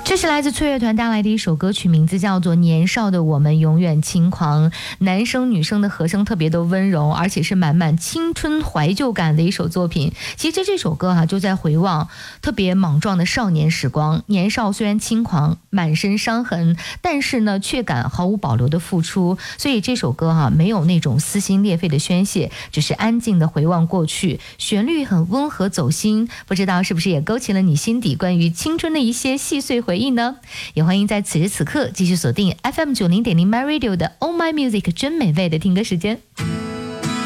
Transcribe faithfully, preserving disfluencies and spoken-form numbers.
这是来自翠乐团带来的一首歌曲，名字叫做《年少的我们永远轻狂》。男生女生的和声特别的温柔，而且是满满青春怀旧感的一首作品。其实这首歌哈、啊、就在回望特别莽撞的少年时光，年少虽然轻狂，满身伤痕，但是呢却敢毫无保留的付出。所以这首歌哈、啊、没有那种撕心裂肺的宣泄，只是安静的回望过去，旋律很温和走心。不知道是不是也勾起了你心底关于青春的一些细碎回忆呢？也欢迎在此时此刻继续锁定 F M 九零点零 My Radio 的 Oh My Music 真美味的听歌时间。